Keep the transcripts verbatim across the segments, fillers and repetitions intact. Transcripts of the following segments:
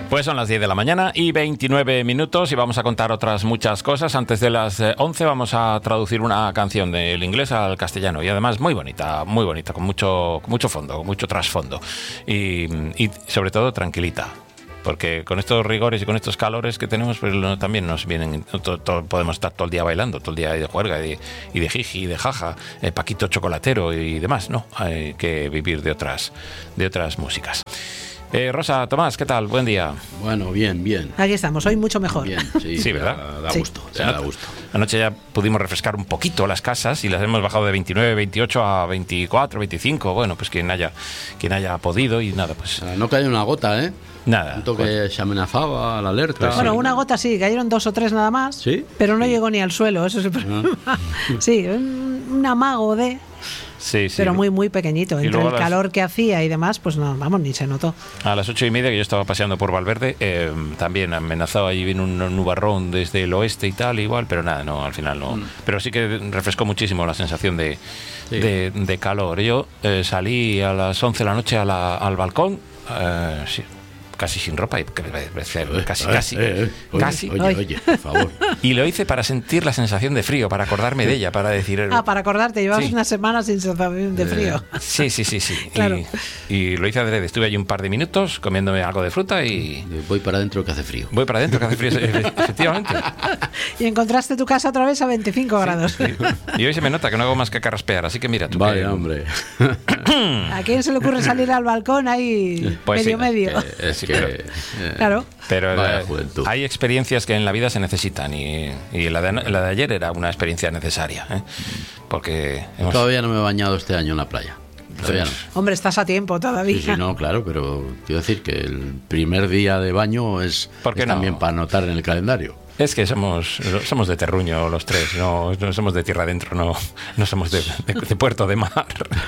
Pues son las diez de la mañana y veintinueve minutos y vamos a contar otras muchas cosas. Antes de las once vamos a traducir una canción del inglés al castellano y además muy bonita, muy bonita, con mucho, con mucho fondo, con mucho trasfondo y, y sobre todo tranquilita. Porque con estos rigores y con estos calores que tenemos, pues no, también nos vienen, todo, todo, podemos estar todo el día bailando, todo el día de juerga y de, y de jiji y de jaja, eh, Paquito Chocolatero y demás, ¿no? Hay que vivir de otras, de otras músicas. Eh, Rosa, Tomás, ¿qué tal? Buen día. Bueno, bien, bien. Aquí estamos, hoy mucho mejor. Bien, sí, sí, ¿verdad? Da, da gusto, sí. da gusto. Anoche ya pudimos refrescar un poquito las casas y las hemos bajado de veintinueve, veintiocho a veinticuatro, veinticinco. Bueno, pues quien haya, quien haya podido y nada, pues... No cayó una gota, ¿eh? Nada. Tanto que pues, se amenazaba la alerta. Pues bueno, sí. Una gota sí, cayeron dos o tres nada más, ¿Sí? pero no sí. llegó ni al suelo, eso es el problema. Ah. Sí, un, un amago de... Sí, sí. Pero muy, muy pequeñito. Entre el las... calor que hacía y demás, pues no, vamos, ni se notó. A las ocho y media, que yo estaba paseando por Valverde, eh, también amenazaba, allí vino un nubarrón desde el oeste y tal, igual, pero nada, no, al final no. Mm. Pero sí que refrescó muchísimo la sensación de, sí. de, de calor. Yo eh, salí a las once de la noche a la, al balcón, eh, sí, casi sin ropa, y casi, casi, eh, eh, oye, casi. Oye, oye, por favor. Y lo hice para sentir la sensación de frío, para acordarme de ella, para decir... Ah, para acordarte, llevabas sí. una semana sin sensación de frío. Eh, sí, sí, sí, sí. Claro. Y, y lo hice adrede. Estuve allí un par de minutos comiéndome algo de fruta y... Voy para adentro que hace frío. Voy para adentro que hace frío, efectivamente. Y encontraste tu casa otra vez a veinticinco sí, grados. Sí. Y hoy se me nota que no hago más que carraspear, así que mira tú. Vale, que... hombre. ¿A quién se le ocurre salir al balcón ahí pues medio sí, medio? Es que... Es que pero, eh, claro. Pero Vaya eh, juventud. hay experiencias que en la vida se necesitan y, y la, de, la de ayer era una experiencia necesaria, ¿eh? Porque hemos... Todavía no me he bañado este año en la playa. Todavía no. Hombre, estás a tiempo todavía. Sí, sí, no, claro, pero quiero decir que el primer día de baño es, es no? también para anotar en el calendario. Es que somos somos de terruño los tres, no, no somos de tierra adentro, no, no somos de, de, de puerto de mar.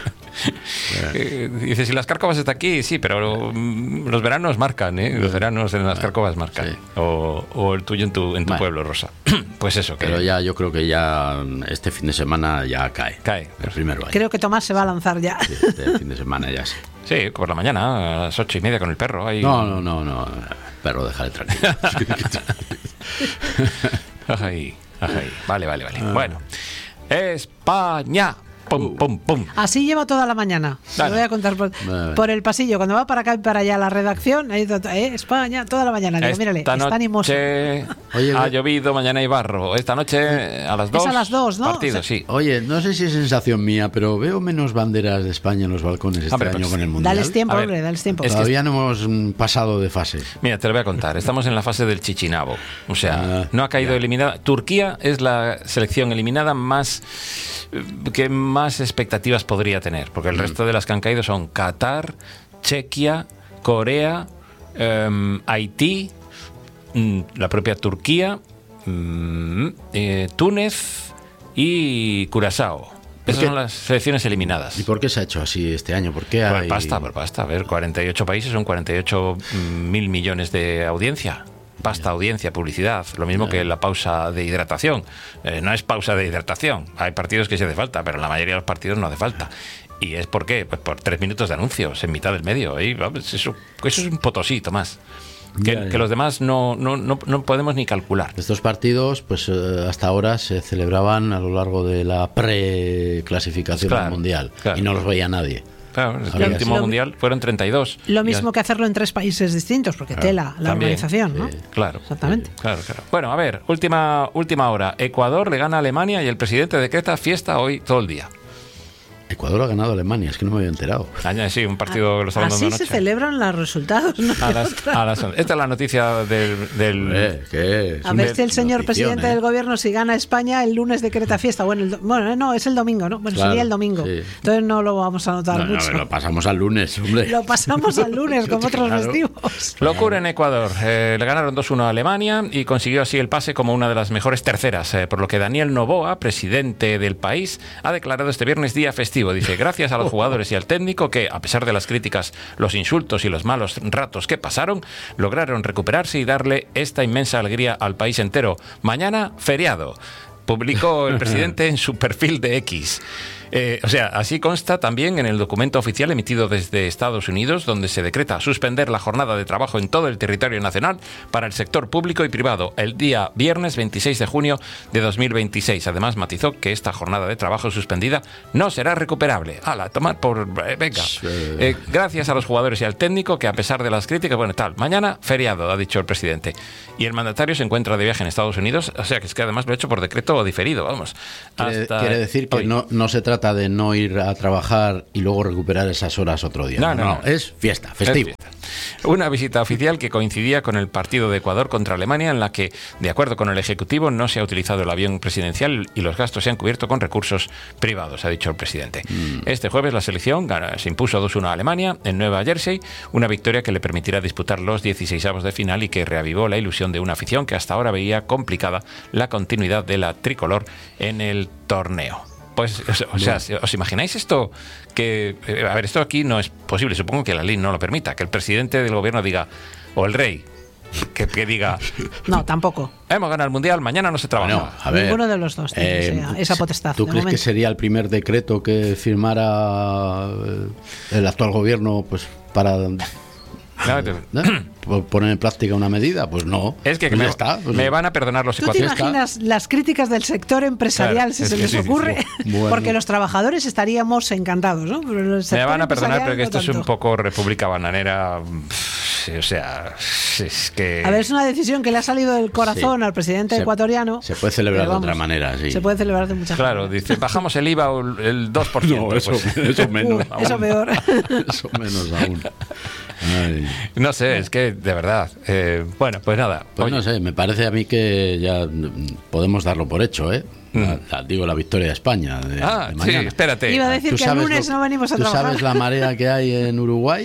Eh, dices, si las Cárcovas está aquí, sí, pero los veranos marcan, ¿eh? Los veranos en las Cárcovas marcan. Sí. O, o el tuyo en tu, en tu bueno. pueblo, Rosa. Pues eso. Que... Pero ya yo creo que ya este fin de semana ya cae. Cae. El primer baño. Creo que Tomás se va a lanzar ya. Sí, este fin de semana ya sí. Sí, por la mañana, a las ocho y media con el perro. Ahí... No, no, no, no. Perro, déjale tranquilo. Ay, ay, vale, vale, vale. Ah. Bueno, España. Pum, pum, pum. Así lleva toda la mañana. Te voy a contar por, por el pasillo. Cuando va para acá y para allá a la redacción, ahí, eh, España, toda la mañana. Digo, mírale, Esta está animoso. Oye, ha llovido, mañana hay barro. Esta noche a las dos. Es a las dos, ¿no? Partido, o sea, sí. Oye, no sé si es sensación mía, pero veo menos banderas de España en los balcones este hombre, año pues, con el Mundial. Dales tiempo, ver, hombre, dales tiempo. Todavía que... no hemos pasado de fase. Mira, te lo voy a contar. Estamos en la fase del chichinabo. O sea, ah, no ha caído ya. eliminada. Turquía es la selección eliminada más que más expectativas podría tener, porque el mm. resto de las que han caído son Qatar, Chequia, Corea, um, Haití, mm, la propia Turquía, mm, eh, Túnez y Curazao. Esas son las selecciones eliminadas. ¿Y por qué se ha hecho así este año? ¿Por qué hay... Pues basta, pues basta. A ver, cuarenta y ocho países son cuarenta y ocho mil millones de audiencia. Pasta, audiencia, publicidad, lo mismo que la pausa de hidratación. Eh, no es pausa de hidratación. Hay partidos que sí hace falta, pero en la mayoría de los partidos no hace falta. ¿Y es por qué? Pues por tres minutos de anuncios en mitad del medio. ¿eh? Eso, eso es un potosí, Tomás. Que, ya, ya. que los demás no, no, no, no podemos ni calcular. Estos partidos, pues hasta ahora se celebraban a lo largo de la preclasificación claro, del Mundial. Claro. Y no los veía nadie. Claro, el último lo, mundial fueron treinta y dos. Lo mismo que hacerlo en tres países distintos, porque claro, tela la también, organización, ¿no? Sí, claro. Exactamente. Sí, claro, claro. Bueno, a ver, última, última hora. Ecuador le gana a Alemania y el presidente decreta fiesta hoy todo el día. Ecuador ha ganado a Alemania, es que no me había enterado. Ah, sí, un partido que lo está dando Así anoche. se celebran los resultados, ¿no? A las, a las, esta es la noticia del... del eh, ¿qué? A ver si el señor notición, presidente eh. del gobierno, si gana España, el lunes decreta fiesta. Bueno, el, bueno no, es el domingo, ¿no? Bueno, claro, sería el domingo. Sí. Entonces no lo vamos a notar no, mucho. No, lo pasamos al lunes, hombre. Lo pasamos al lunes, como otros claro. festivos. Lo ocurre en Ecuador. Eh, le ganaron dos uno a Alemania y consiguió así el pase como una de las mejores terceras, eh, por lo que Daniel Noboa, presidente del país, ha declarado este viernes día festivo. Dice, gracias a los jugadores y al técnico que, a pesar de las críticas, los insultos y los malos ratos que pasaron, lograron recuperarse y darle esta inmensa alegría al país entero. Mañana, feriado, publicó el presidente en su perfil de X. Eh, o sea, así consta también en el documento oficial emitido desde Estados Unidos, donde se decreta suspender la jornada de trabajo en todo el territorio nacional para el sector público y privado el día viernes veintiséis de junio de dos mil veintiséis. Además, matizó que esta jornada de trabajo suspendida no será recuperable. ¡Hala, tomar por... Eh, venga! Eh, gracias a los jugadores y al técnico que, a pesar de las críticas, bueno, tal, mañana feriado, ha dicho el presidente. Y el mandatario se encuentra de viaje en Estados Unidos, o sea, que es que además lo ha hecho por decreto diferido, vamos. Quiere, hasta quiere decir que no, no se trata de no ir a trabajar y luego recuperar esas horas otro día. No, no, no, no. Es fiesta, festivo. Es fiesta. Una visita oficial que coincidía con el partido de Ecuador contra Alemania, en la que, de acuerdo con el Ejecutivo, no se ha utilizado el avión presidencial y los gastos se han cubierto con recursos privados, ha dicho el presidente. Mm. Este jueves la selección se impuso dos uno a Alemania en Nueva Jersey, una victoria que le permitirá disputar los dieciseisavos de final y que reavivó la ilusión de una afición que hasta ahora veía complicada la continuidad de la tricolor en el torneo. Pues, o sea, ¿os imagináis esto? Que, a ver, esto aquí no es posible, supongo que la ley no lo permita, que el presidente del gobierno diga, o el rey, que, que diga... No, tampoco. Hemos ganado el Mundial, mañana no se trabaja. Bueno, a ver, ninguno de los dos tiene eh, esa, esa potestad. ¿Tú crees momento. que sería el primer decreto que firmara el actual gobierno pues para... ¿no? ¿Poner en práctica una medida? Pues no. Es que pues me, ya está, pues me van a perdonar los ecuatorianos. ¿Tú te imaginas las críticas del sector empresarial, claro, si se les sí, ocurre? Sí, sí. Bueno. Porque los trabajadores estaríamos encantados, ¿no? Pero el me van a perdonar, pero que esto no es un poco república bananera. Sí, o sea, es que... A ver, es una decisión que le ha salido del corazón sí. al presidente se, ecuatoriano. Se puede celebrar vamos, de otra manera, sí. Se puede celebrar de muchas claro, maneras. Claro, dice, bajamos el I V A el dos por ciento. No, eso, pues. eso menos. Uh, eso peor. Eso menos aún. Ay. No sé, es que de verdad. Eh, bueno, pues nada. Pues oye. No sé, me parece a mí que ya podemos darlo por hecho, ¿eh? La, la, digo, la victoria de España. De, ah, de mañana. Sí, espérate. Iba a decir que el lunes lo, no venimos a ¿tú trabajar. ¿Tú sabes la marea que hay en Uruguay?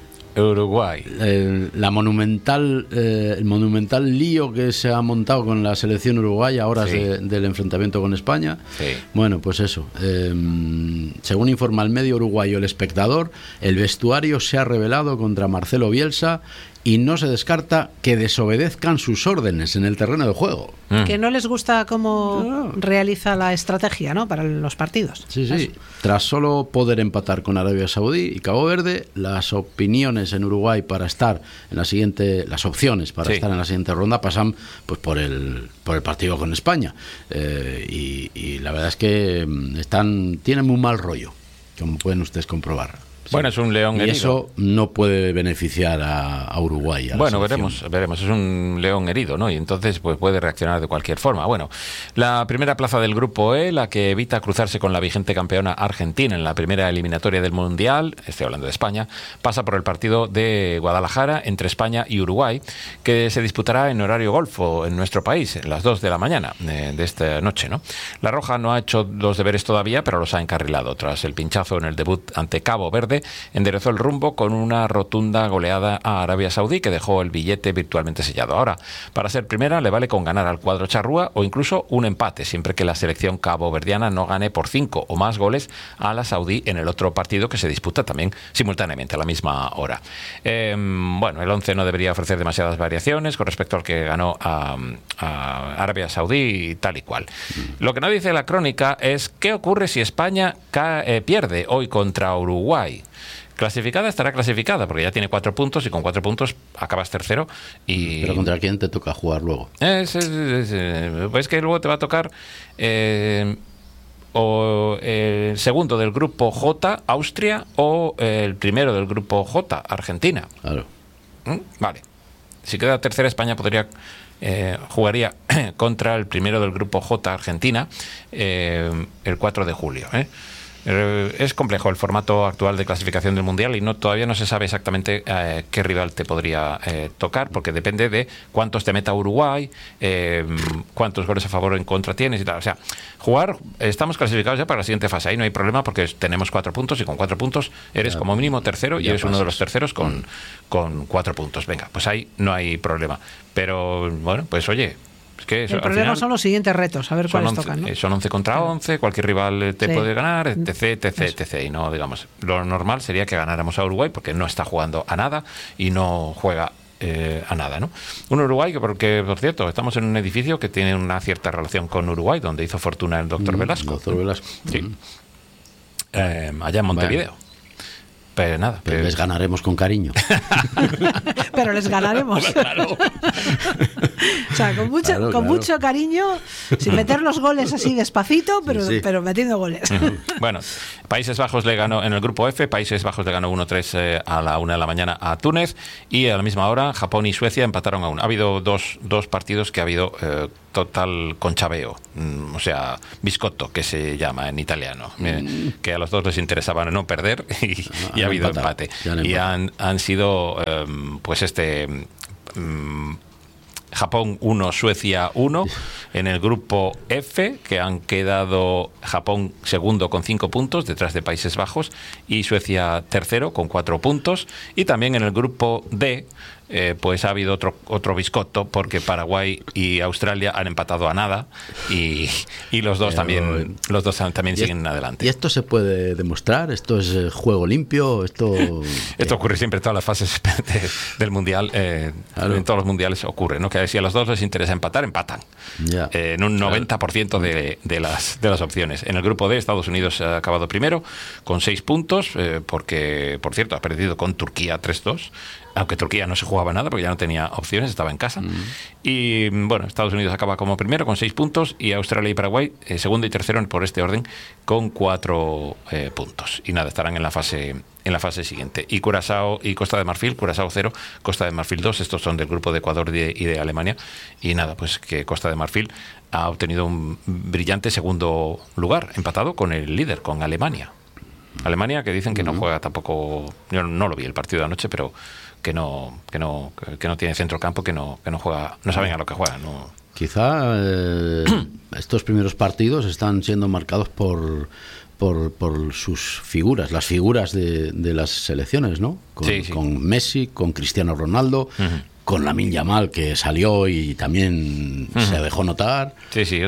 Uruguay. Eh, la monumental, eh, el monumental lío que se ha montado con la selección uruguaya a horas sí. de, del enfrentamiento con España. Sí. Bueno, pues eso. Eh, según informa el medio uruguayo El Espectador, el vestuario se ha rebelado contra Marcelo Bielsa y no se descarta que desobedezcan sus órdenes en el terreno de juego. Mm. Que no les gusta cómo no. realiza la estrategia, ¿no? Para los partidos. Sí, sí. Eso. Tras solo poder empatar con Arabia Saudí y Cabo Verde, las opiniones en Uruguay para estar en la siguiente, las opciones para sí. estar en la siguiente ronda pasan pues por el por el partido con España. Eh, y, y la verdad es que están tienen muy mal rollo, como pueden ustedes comprobar. Bueno, es un león y herido. Y eso no puede beneficiar a, a Uruguay. A bueno, veremos, veremos. Es un león herido, ¿no? Y entonces pues puede reaccionar de cualquier forma. Bueno, la primera plaza del Grupo E, la que evita cruzarse con la vigente campeona Argentina en la primera eliminatoria del Mundial, estoy hablando de España, pasa por el partido de Guadalajara entre España y Uruguay, que se disputará en horario golfo en nuestro país, en las dos de la mañana de, de esta noche, ¿no? La Roja no ha hecho los deberes todavía, pero los ha encarrilado. Tras el pinchazo en el debut ante Cabo Verde, enderezó el rumbo con una rotunda goleada a Arabia Saudí que dejó el billete virtualmente sellado. Ahora, para ser primera le vale con ganar al cuadro charrúa o incluso un empate, siempre que la selección caboverdiana no gane por cinco o más goles a la saudí en el otro partido que se disputa también simultáneamente a la misma hora. Eh, bueno, el once no debería ofrecer demasiadas variaciones con respecto al que ganó a, a Arabia Saudí y tal y cual. Lo que no dice la crónica es qué ocurre si España cae, eh, pierde hoy contra Uruguay. Clasificada estará clasificada porque ya tiene cuatro puntos y con cuatro puntos acabas tercero. Y ¿pero contra quién te toca jugar luego? Es, es, es, es que luego te va a tocar eh, o el segundo del grupo J, Austria, o el primero del grupo J, Argentina. Claro. ¿Mm? Vale. Si queda tercera, España podría eh, jugaría contra el primero del grupo J, Argentina, eh, el cuatro de julio, ¿eh? Es complejo el formato actual de clasificación del Mundial y no todavía no se sabe exactamente eh, qué rival te podría eh, tocar, porque depende de cuántos te meta Uruguay, eh, cuántos goles a favor o en contra tienes y tal. O sea, jugar, estamos clasificados ya para la siguiente fase. Ahí no hay problema porque tenemos cuatro puntos y con cuatro puntos eres como mínimo tercero y eres pasas. uno de los terceros con, mm. con cuatro puntos. Venga, pues ahí no hay problema. Pero bueno, pues oye... Es que eso, el problema final, son los siguientes retos, a ver cuáles once, tocan, ¿no? Son once contra once, cualquier rival te sí. puede ganar, etc, etc, etc. Y no, digamos, lo normal sería que ganáramos a Uruguay porque no está jugando a nada y no juega eh, a nada, ¿no? Un Uruguay que, porque, por cierto, estamos en un edificio que tiene una cierta relación con Uruguay, donde hizo fortuna el doctor mm, Velasco. Doctor Velasco. Sí. Mm. eh, allá en Montevideo. Bueno. Pero nada. Pero, pero les ganaremos con cariño. Pero les ganaremos. Claro. O sea, con mucho, claro, con claro. mucho cariño, sin meter los goles así despacito, pero, sí, sí. pero metiendo goles. Uh-huh. Bueno, Países Bajos le ganó en el grupo F, Países Bajos le ganó uno tres eh, a la una de la mañana a Túnez, y a la misma hora Japón y Suecia empataron a uno. Ha habido dos, dos partidos que ha habido eh, total conchabeo, mm, o sea, biscotto, que se llama en italiano, mm. eh, que a los dos les interesaba no perder y, no, y ha habido empatado. empate. Y han, han sido, eh, pues este... Mm, Japón uno, Suecia uno, en el grupo F, que han quedado Japón segundo con cinco puntos, detrás de Países Bajos, y Suecia tercero con cuatro puntos, y también en el grupo D, eh, pues ha habido otro otro biscotto, porque Paraguay y Australia han empatado a nada, y, y los dos Pero, también los dos también siguen es, adelante. ¿Y esto se puede demostrar? ¿Esto es eh, juego limpio? Esto esto ocurre siempre en todas las fases de, del Mundial, eh, claro. En todos los mundiales ocurre, ¿no? Que si a los dos les interesa empatar, empatan. Ya. Eh, en un noventa por ciento de, de, las, de las opciones. En el grupo D, Estados Unidos ha acabado primero con seis puntos, eh, porque, por cierto, ha perdido con Turquía tres dos. Aunque Turquía no se jugaba nada porque ya no tenía opciones, estaba en casa. Mm. Y bueno, Estados Unidos acaba como primero con seis puntos, y Australia y Paraguay eh, segundo y tercero por este orden con cuatro eh, puntos. Y nada, estarán en la fase en la fase siguiente. Y Curazao y Costa de Marfil, Curazao cero, Costa de Marfil dos, estos son del grupo de Ecuador y de, y de Alemania. Y nada, pues que Costa de Marfil ha obtenido un brillante segundo lugar, empatado con el líder, con Alemania. Alemania, que dicen que no juega tampoco, yo no lo vi el partido de anoche, pero que no que no que no tiene centrocampo, que no que no juega, no saben a lo que juegan, no. Quizá eh, estos primeros partidos están siendo marcados por por, por sus figuras, las figuras de, de las selecciones, ¿no? Con, sí, sí. con Messi, con Cristiano Ronaldo, uh-huh. con Lamine Yamal, que salió y también uh-huh. se dejó notar. Sí, sí,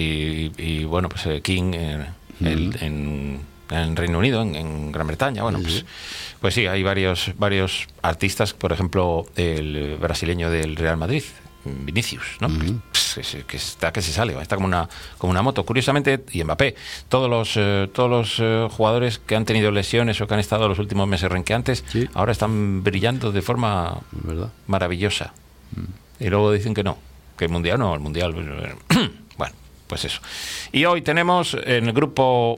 y, y bueno, pues eh, King eh, uh-huh. el, en en Reino Unido, en, en Gran Bretaña, bueno, pues, pues sí, hay varios varios artistas, por ejemplo, el brasileño del Real Madrid, Vinicius, ¿no? Uh-huh. Pues, que, que está que se sale, está como una como una moto. Curiosamente, y Mbappé, todos los eh, todos los eh, jugadores que han tenido lesiones o que han estado los últimos meses renqueantes, sí. ahora están brillando de forma ¿verdad? maravillosa. Uh-huh. Y luego dicen que no, que el mundial no, el mundial. Bueno, pues eso. Y hoy tenemos en el grupo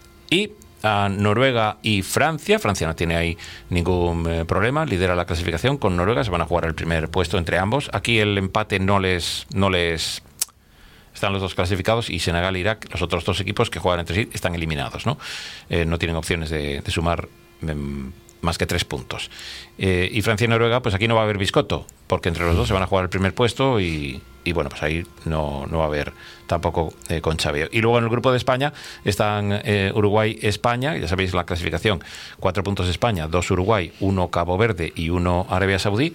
I a Noruega y Francia. Francia no tiene ahí ningún eh, problema, lidera la clasificación con Noruega, se van a jugar el primer puesto entre ambos. Aquí el empate no les no les están los dos clasificados, y Senegal e Irak, los otros dos equipos que juegan entre sí, están eliminados, ¿no? Eh, no tienen opciones de, de sumar eh, más que tres puntos. Eh, y Francia y Noruega, pues aquí no va a haber biscotto, porque entre los dos se van a jugar el primer puesto, y y bueno, pues ahí no, no va a haber tampoco eh, conchabeo. Y luego en el grupo de España están eh, Uruguay, España, ya sabéis la clasificación, cuatro puntos España, dos Uruguay, uno Cabo Verde y uno Arabia Saudí,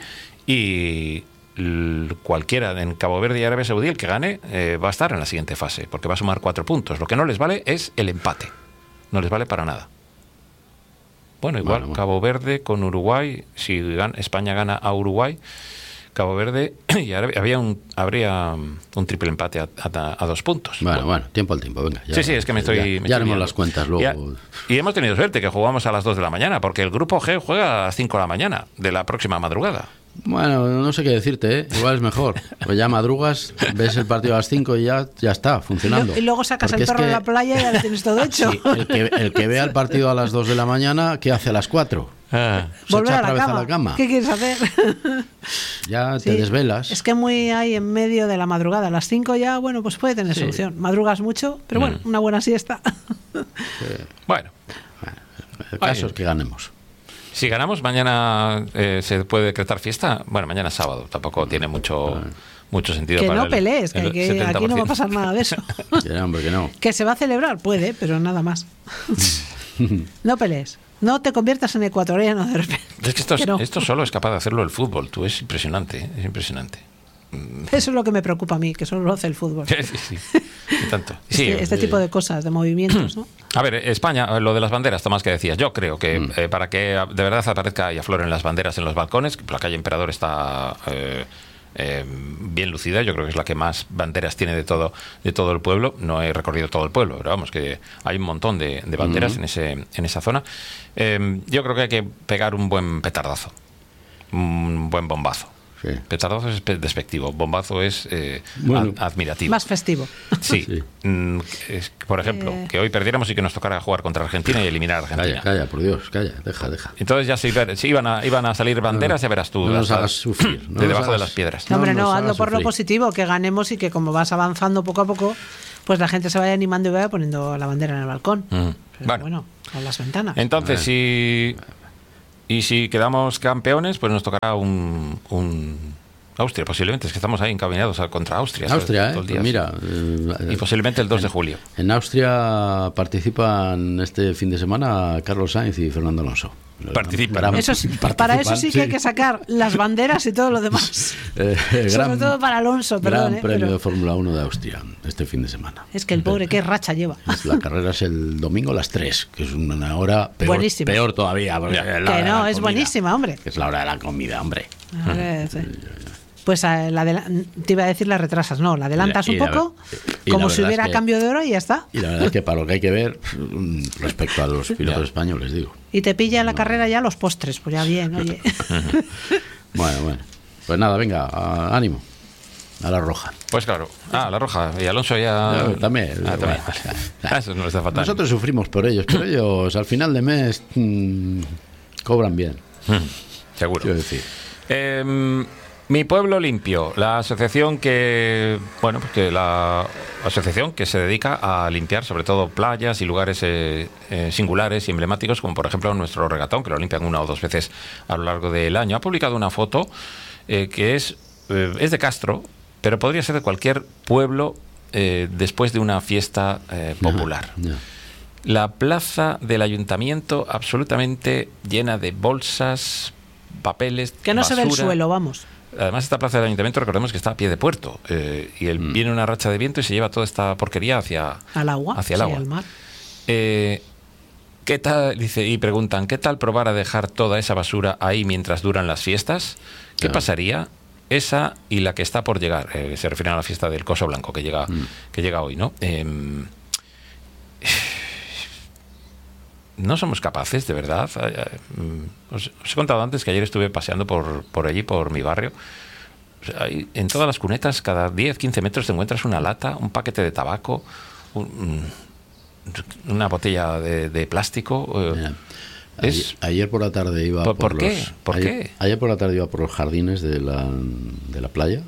y l- cualquiera en Cabo Verde y Arabia Saudí, el que gane eh, va a estar en la siguiente fase, porque va a sumar cuatro puntos. Lo que no les vale es el empate, no les vale para nada. Bueno, igual bueno, bueno. Cabo Verde con Uruguay, si gan- España gana a Uruguay, Cabo Verde, y había un, habría un triple empate a, a, a dos puntos. Bueno, bueno, bueno, tiempo al tiempo, venga. Ya, sí, sí, es que me estoy... Ya, me ya estoy haremos las cuentas luego. Y, y hemos tenido suerte que jugamos a las dos de la mañana, porque el grupo G juega a las cinco de la mañana de la próxima madrugada. Bueno, no sé qué decirte, ¿eh? Igual es mejor. Pues ya madrugas, ves el partido a las cinco y ya, ya está, funcionando. Y luego sacas Porque el perro de la playa y ya lo tienes todo hecho. Sí, el, que, el que vea el partido a las dos de la mañana, ¿qué hace a las cuatro? Ah. Se Volver echa a la, otra vez cama. a la cama. ¿Qué quieres hacer? Ya te sí. desvelas. Es que muy ahí en medio de la madrugada. A las cinco ya, bueno, pues puede tener sí. solución. Madrugas mucho, pero bueno, mm. una buena siesta. Sí. Bueno. bueno. El caso es que ganemos. Si ganamos, mañana eh, se puede decretar fiesta. Bueno, mañana es sábado, tampoco tiene mucho... Bueno. mucho sentido que para no el, pelees, que, el que aquí no va a pasar nada de eso. Ya, hombre, que no. Que se va a celebrar, puede, pero nada más. No pelees. No te conviertas en ecuatoriano de repente. Es que esto, que no. esto solo es capaz de hacerlo el fútbol. Tú, es impresionante, es impresionante. Eso es lo que me preocupa a mí, que solo lo hace el fútbol. Sí, sí, sí. Y tanto. Sí, este, este eh, tipo de cosas, de movimientos, ¿no? A ver, España, lo de las banderas, Tomás, que decías, yo creo que mm. eh, para que de verdad aparezca y afloren las banderas en los balcones, la calle Emperador está... Eh, eh, bien lucida. Yo creo que es la que más banderas tiene de todo de todo el pueblo. No he recorrido todo el pueblo, pero vamos, que hay un montón de, de banderas uh-huh. en ese en esa zona. Eh, yo creo que hay que pegar un buen petardazo, un buen bombazo. Sí. Petardazo es despectivo, bombazo es eh, bueno, ad admirativo. Más festivo. Sí. sí. Mm, es, por ejemplo, eh... que hoy perdiéramos y que nos tocara jugar contra Argentina y eliminar a Argentina. Calla, calla, por Dios, calla, deja, deja. Entonces ya si, si iban, a, iban a salir banderas, no, ya verás tú. No nos hagas sufrir. No de debajo hagas... de las piedras. No, hombre, no, no hazlo por sufrir. Lo positivo, que ganemos y que como vas avanzando poco a poco, pues la gente se vaya animando y vaya poniendo la bandera en el balcón. Mm. Pero bueno, bueno, con las ventanas. Entonces, si... Y si quedamos campeones, pues nos tocará un... un Austria, posiblemente, es que estamos ahí encaminados contra Austria. Austria, todo eh, pues mira. Y posiblemente el dos en, de julio. En Austria participan este fin de semana Carlos Sainz y Fernando Alonso. Participan. Para eso, participan, para eso sí que sí. hay que sacar las banderas y todo lo demás. eh, Sobre gran, todo para Alonso, perdón. Gran eh, premio pero... de Fórmula uno de Austria este fin de semana. Es que el pobre, qué racha lleva. La carrera es el domingo a las tres, que es una hora peor, peor todavía. Que no, es buenísima, hombre. Es la hora de la comida, hombre. Ver, sí. Pues a la de, te iba a decir la retrasas, no, la adelantas un poco, la, como si hubiera es que, cambio de hora y ya está. Y la verdad es que para lo que hay que ver respecto a los pilotos españoles, digo. Y te pilla en la no. carrera ya los postres, pues ya bien, oye. Bueno, bueno. Pues nada, venga, a, ánimo. A la roja. Pues claro. Ah, a la roja. Y Alonso ya... No, también. Ah, también. Bueno, eso no está fatal. Nosotros sufrimos por ellos, pero ellos al final de mes mmm, cobran bien. Seguro. Quiero decir. Eh... Mi Pueblo Limpio, la asociación que, bueno, pues que la asociación que se dedica a limpiar sobre todo playas y lugares eh, eh, singulares y emblemáticos, como por ejemplo nuestro regatón, que lo limpian una o dos veces a lo largo del año. Ha publicado una foto eh, que es, eh, es de Castro, pero podría ser de cualquier pueblo eh, después de una fiesta eh, popular. No, no. La plaza del ayuntamiento absolutamente llena de bolsas, papeles, que no basura. Se ve el suelo, vamos. Además, esta plaza del ayuntamiento, recordemos que está a pie de puerto eh, y el, mm. viene una racha de viento y se lleva toda esta porquería hacia, al agua, hacia el sí, agua. Al mar. Eh, ¿Qué tal? Dice, y preguntan, ¿qué tal probar a dejar toda esa basura ahí mientras duran las fiestas? ¿Qué claro. pasaría? Esa y la que está por llegar. Eh, se refieren a la fiesta del Coso Blanco que llega, mm. que llega hoy, ¿no? Eh, No somos capaces, de verdad. Os, os he contado antes que ayer estuve paseando por, por allí, por mi barrio. O sea, hay, en todas las cunetas, cada diez, quince metros te encuentras una lata, un paquete de tabaco, un, una botella de, de plástico. Mira, es, ayer, ayer por la tarde iba ¿Por, por, ¿por los, qué? ¿Por ayer, qué? Ayer por la tarde iba por los jardines de la, de la playa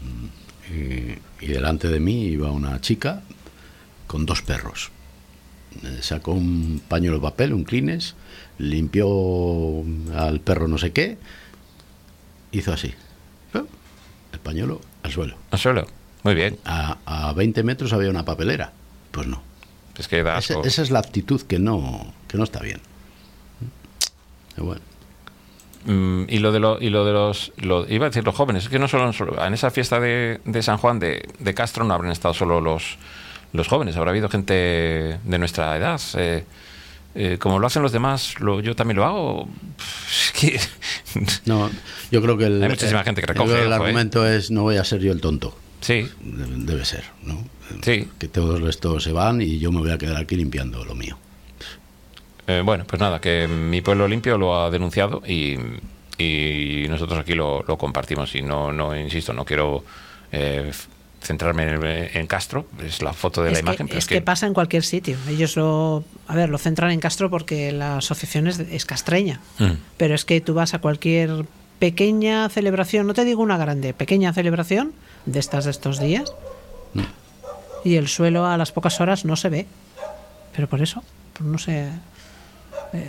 y, y delante de mí iba una chica con dos perros. Sacó un pañuelo de papel, un Kleenex, limpió al perro no sé qué, hizo así, el pañuelo al suelo. Al suelo, muy bien. A, a veinte metros había una papelera, pues no. Es que da asco. Esa, esa es la actitud que no, que no está bien. Pero bueno. Mm, y lo de lo, y lo de los lo, iba a decir los jóvenes, es que no solo, solo en esa fiesta de, de San Juan de, de Castro no habrán estado solo los los jóvenes, habrá habido gente de nuestra edad. Eh, eh, como lo hacen los demás, lo, yo también lo hago. Es que... No, yo creo que el, hay muchísima el, gente que recoge. El, el ojo, argumento eh. es no voy a ser yo el tonto. Sí. Debe, debe ser, ¿no? Sí. Que todos estos se van y yo me voy a quedar aquí limpiando lo mío. Eh, bueno, pues nada, que Mi Pueblo Limpio lo ha denunciado y, y nosotros aquí lo, lo compartimos. Y no, no insisto, no quiero... Eh, centrarme en, en Castro, es la foto de es la que, imagen. Pero es, es que, que pasa en cualquier sitio. Ellos lo, a ver, lo centran en Castro porque la asociación es, es castreña. Mm. Pero es que tú vas a cualquier pequeña celebración, no te digo una grande, pequeña celebración de estas de estos días, mm. y el suelo a las pocas horas no se ve. Pero por eso, pues no sé. Eh,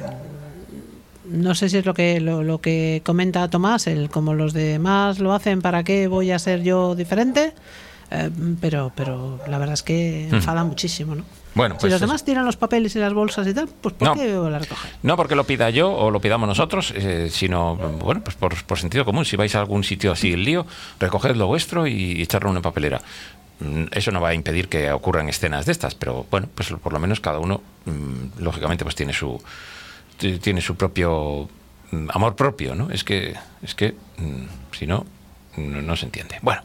no sé si es lo que lo, lo que comenta Tomás, el como los demás lo hacen, ¿para qué voy a ser yo diferente? Eh, pero pero la verdad es que enfada mm. muchísimo, ¿no? Bueno, pues si los demás tiran los papeles y las bolsas y tal, pues ¿por no, qué la recogen? No porque lo pida yo o lo pidamos nosotros, eh, sino bueno, pues por, por sentido común. Si vais a algún sitio así el lío, recoged lo vuestro y echarlo en una papelera. Eso no va a impedir que ocurran escenas de estas, pero bueno, pues por lo menos cada uno, mmm, lógicamente, pues tiene su tiene su propio amor propio, ¿no? Es que es que mmm, si no no, no se entiende. Bueno,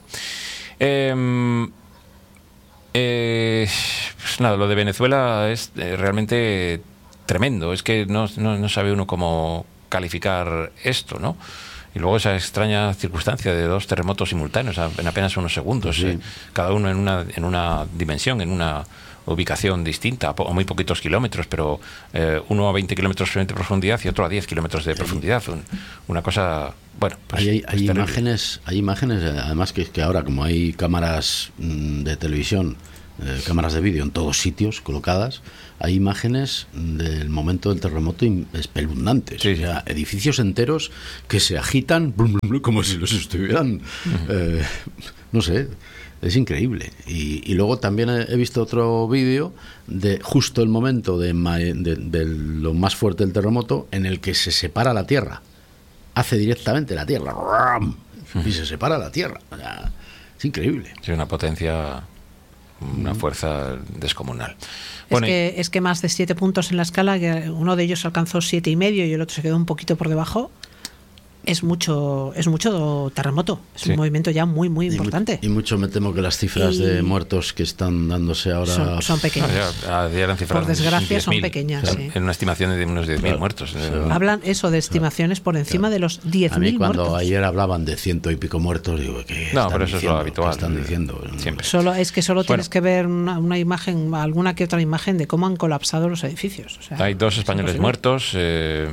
eh, eh, pues nada, lo de Venezuela es eh, realmente tremendo. Es que no, no, no sabe uno cómo calificar esto, ¿no? Y luego esa extraña circunstancia de dos terremotos simultáneos en apenas unos segundos, sí. eh, cada uno en una, en una dimensión, en una ubicación distinta, o muy poquitos kilómetros, pero eh, uno a veinte kilómetros de profundidad y otro a diez kilómetros de profundidad. Un, una cosa, bueno, pues, hay, hay, pues hay imágenes, hay imágenes, además que, que ahora como hay cámaras mmm, de televisión, eh, cámaras de vídeo en todos sitios colocadas, hay imágenes del momento del terremoto espeluznantes. Sí, sí. O sea, edificios enteros que se agitan blum, blum, blum, como si los estuvieran, uh-huh. eh, no sé, es increíble. Y, y luego también he, he visto otro vídeo de justo el momento de, de, de lo más fuerte del terremoto, en el que se separa la tierra, hace directamente la tierra, ¡ram! Y se separa la tierra. O sea, es increíble. Sí, una potencia, una fuerza descomunal. Bueno, es, que, es que más de siete puntos en la escala, que uno de ellos alcanzó siete y medio y el otro se quedó un poquito por debajo. Es mucho, es mucho terremoto, es sí. un movimiento ya muy, muy importante. Y, mu- y mucho me temo que las cifras y de muertos que están dándose ahora son, son pequeñas. No, ya, ya eran cifras, por desgracia diez mil, son pequeñas. O sea, sí. En una estimación de unos diez mil claro, muertos. Claro. Hablan eso de estimaciones por encima claro. de los diez mil muertos. Cuando ayer hablaban de ciento y pico muertos, digo, ¿qué no, están pero eso diciendo? es lo habitual. ¿Qué están diciendo? Siempre. Solo, es que solo bueno. tienes que ver una, una imagen, alguna que otra imagen de cómo han colapsado los edificios. O sea, hay dos españoles muertos. Eh,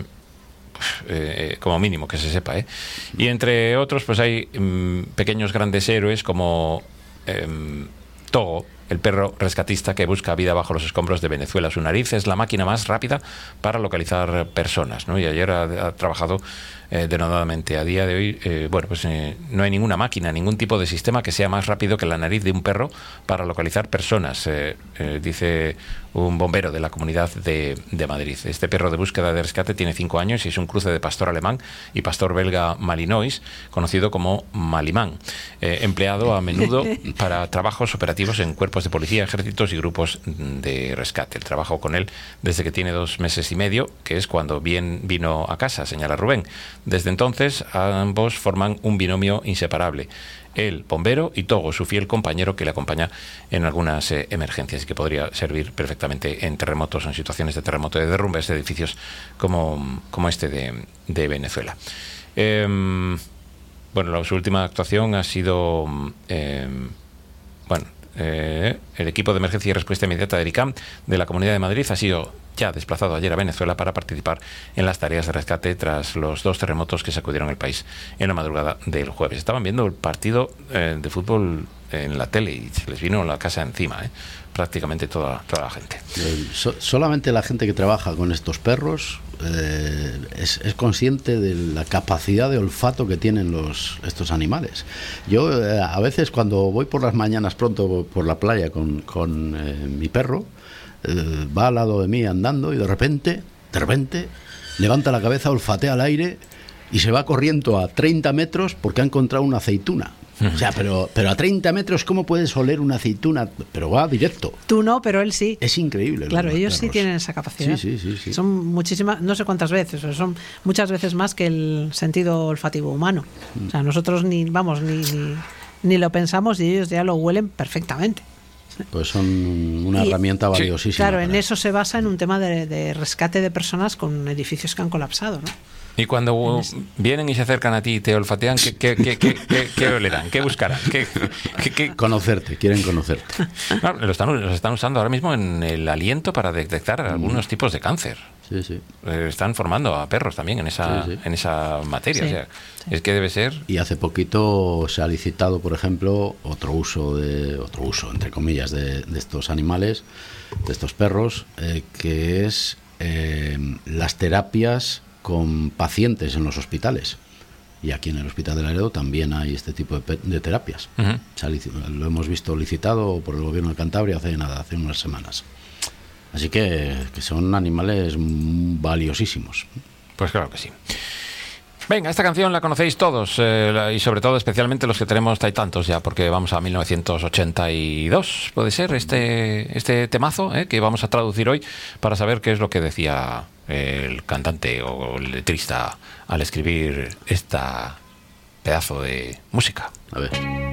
Eh, como mínimo, que se sepa, ¿eh? Y entre otros, pues hay mmm, pequeños grandes héroes como eh, Togo, el perro rescatista que busca vida bajo los escombros de Venezuela. Su nariz es la máquina más rápida para localizar personas, ¿no? Y ayer ha, ha trabajado eh, denodadamente. A día de hoy, eh, bueno, pues eh, no hay ninguna máquina, ningún tipo de sistema que sea más rápido que la nariz de un perro para localizar personas, eh, eh, dice un bombero de la Comunidad de, de Madrid. Este perro de búsqueda de rescate tiene cinco años y es un cruce de pastor alemán y pastor belga malinois, conocido como Malimán, eh, empleado a menudo para trabajos operativos en cuerpos de policía, ejércitos y grupos de rescate. El trabajo con él desde que tiene dos meses y medio, que es cuando bien vino a casa, señala Rubén. Desde entonces, ambos forman un binomio inseparable. Él, bombero, y Togo, su fiel compañero que le acompaña en algunas eh, emergencias y que podría servir perfectamente en terremotos o en situaciones de terremoto, de derrumbes de edificios como, como este de, de Venezuela. Eh, bueno, su última actuación ha sido... Eh, bueno, eh, el equipo de emergencia y respuesta inmediata de ERICAM de la Comunidad de Madrid ha sido ya desplazado ayer a Venezuela para participar en las tareas de rescate tras los dos terremotos que sacudieron el país en la madrugada del jueves. Estaban viendo el partido eh, de fútbol en la tele y se les vino la casa encima, ¿eh? prácticamente toda, toda la gente. So, solamente la gente que trabaja con estos perros eh, es, es consciente de la capacidad de olfato que tienen los estos animales. Yo eh, a veces cuando voy por las mañanas pronto por la playa con, con eh, mi perro, eh, va al lado de mí andando y de repente, de repente, levanta la cabeza, olfatea al aire y se va corriendo a treinta metros porque ha encontrado una aceituna. O sea, pero, pero a treinta metros, ¿cómo puedes oler una aceituna? Pero va directo. Tú no, pero él sí. Es increíble. Claro, ellos perros. sí tienen esa capacidad. Sí, sí, sí, sí. Son muchísimas, no sé cuántas veces, son muchas veces más que el sentido olfativo humano. O sea, nosotros ni, vamos, ni, ni, ni lo pensamos y ellos ya lo huelen perfectamente. Pues son una y, herramienta valiosísima. Sí, claro, para en eso se basa en un tema de, de rescate de personas con edificios que han colapsado, ¿no? Y cuando vienen y se acercan a ti y te olfatean, ¿qué, qué, qué, qué, qué, qué olerán? ¿Qué buscarán? ¿Qué, qué, qué? Conocerte, quieren conocerte. Claro, lo están, lo están usando ahora mismo en el aliento para detectar mm. algunos tipos de cáncer. Sí, sí. Eh, están formando a perros también en esa, sí, sí. En esa materia. Sí, o sea, sí. Es que debe ser... Y hace poquito se ha licitado, por ejemplo, otro uso, de otro uso entre comillas, de, de estos animales, de estos perros, eh, que es eh, las terapias con pacientes en los hospitales. Y aquí en el Hospital de Laredo también hay este tipo de, de terapias. Uh-huh. Se ha, lo hemos visto licitado por el gobierno de Cantabria hace nada, hace unas semanas. Así que, que son animales valiosísimos. Pues claro que sí. Venga, esta canción la conocéis todos eh, la, y sobre todo especialmente los que tenemos hay tantos ya, porque vamos a mil novecientos ochenta y dos, puede ser, este, este temazo eh, que vamos a traducir hoy para saber qué es lo que decía el cantante o el letrista al escribir esta pedazo de música. A ver.